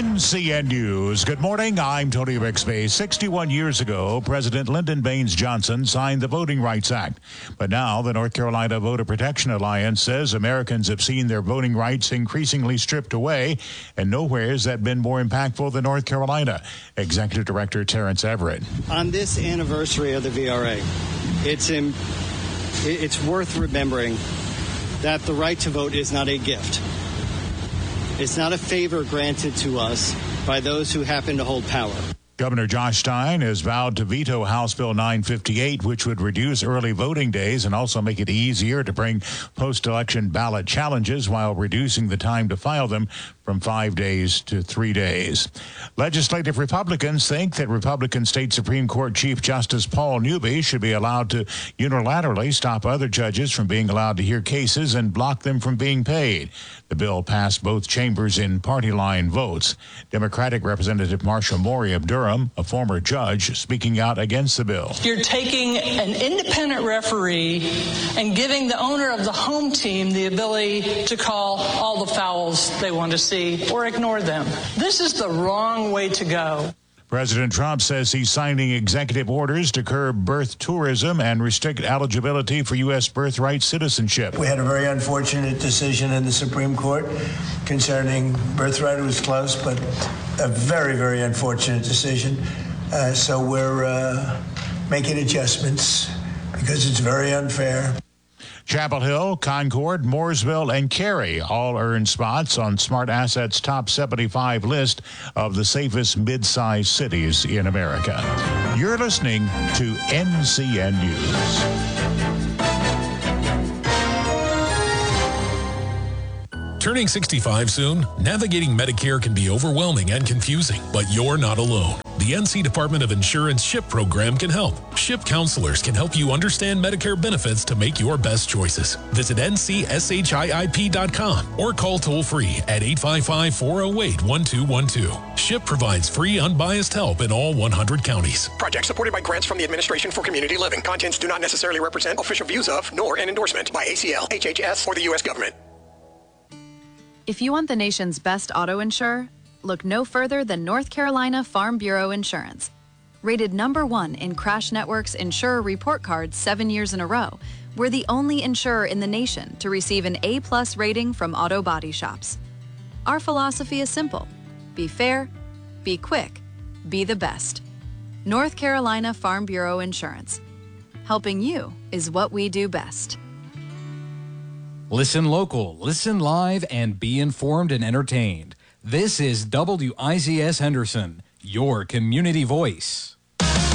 NCN News. Good morning. I'm Tony Bixby. 61 years ago, President Lyndon Baines Johnson signed the Voting Rights Act. But now the North Carolina Voter Protection Alliance says Americans have seen their voting rights increasingly stripped away, and nowhere has that been more impactful than North Carolina. Executive Director Terrence Everett. On this anniversary of the VRA, it's worth remembering that the right to vote is not a gift. It's not a favor granted to us by those who happen to hold power. Governor Josh Stein has vowed to veto House Bill 958, which would reduce early voting days and also make it easier to bring post-election ballot challenges while reducing the time to file them from 5 days to 3 days. Legislative Republicans think that Republican State Supreme Court Chief Justice Paul Newby should be allowed to unilaterally stop other judges from being allowed to hear cases and block them from being paid. The bill passed both chambers in party line votes. Democratic Representative Marsha Mori of Durham, a former judge, speaking out against the bill. You're taking an independent referee and giving the owner of the home team the ability to call all the fouls they want to see or ignore them. This is the wrong way to go. President Trump says he's signing executive orders to curb birth tourism and restrict eligibility for U.S. birthright citizenship. We had a very unfortunate decision in the Supreme Court concerning birthright. It was close, but a very, very unfortunate decision. So we're making adjustments because it's very unfair. Chapel Hill, Concord, Mooresville, and Cary all earned spots on Smart Asset's top 75 list of the safest mid-sized cities in America. You're listening to NCN News. Turning 65 soon, navigating Medicare can be overwhelming and confusing, but you're not alone. The NC Department of Insurance SHIP program can help. SHIP counselors can help you understand Medicare benefits to make your best choices. Visit ncship.com or call toll-free at 855-408-1212. SHIP provides free, unbiased help in all 100 counties. Project supported by grants from the Administration for Community Living. Contents do not necessarily represent official views of, nor an endorsement by ACL, HHS, or the U.S. government. If you want the nation's best auto insurer, look no further than North Carolina Farm Bureau Insurance. Rated #1 in Crash Network's Insurer Report Card 7 years in a row, we're the only insurer in the nation to receive an A+ rating from auto body shops. Our philosophy is simple: be fair, be quick, be the best. North Carolina Farm Bureau Insurance. Helping you is what we do best. Listen local, listen live, and be informed and entertained. This is WIZS Henderson, your community voice.